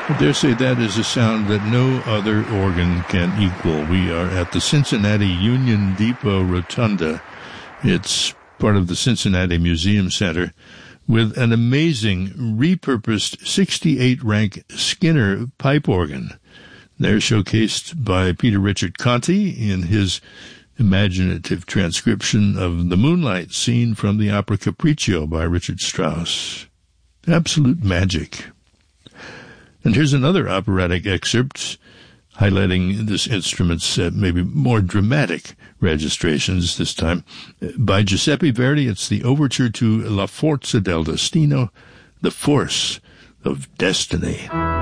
I dare say that is a sound that no other organ can equal. We are at the Cincinnati Union Depot Rotunda. It's part of the Cincinnati Museum Center, with an amazing repurposed 68-rank Skinner pipe organ. They're showcased by Peter Richard Conti in his imaginative transcription of the Moonlight scene from the opera Capriccio by Richard Strauss. Absolute magic. And here's another operatic excerpt highlighting this instrument's maybe more dramatic registrations this time. By Giuseppe Verdi, it's the overture to La Forza del Destino, The Force of Destiny.